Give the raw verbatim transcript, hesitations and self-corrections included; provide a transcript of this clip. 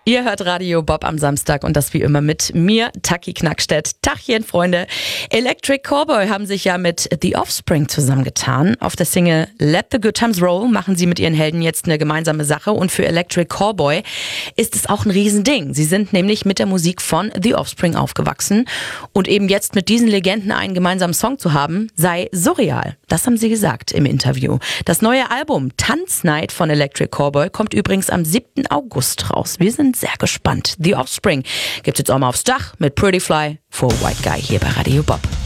Ihr hört Radio Bob am Samstag und das wie immer mit mir, Taki Knackstedt. Tachchen, Freunde. Electric Callboy haben sich ja mit The Offspring zusammengetan. Auf der Single Let the Good Times Roll machen sie mit ihren Helden jetzt eine gemeinsame Sache und für Electric Callboy ist es auch ein Riesending. Sie sind nämlich mit der Musik von The Offspring aufgewachsen und eben jetzt mit diesen Legenden einen gemeinsamen Song zu haben, sei surreal. Das haben sie gesagt im Interview. Das neue Album Tanznight von Electric Callboy kommt übrigens am siebten August raus. Wir sind sehr gespannt. The Offspring gibt's jetzt auch mal aufs Dach mit Pretty Fly for White Guy hier bei Radio Bob.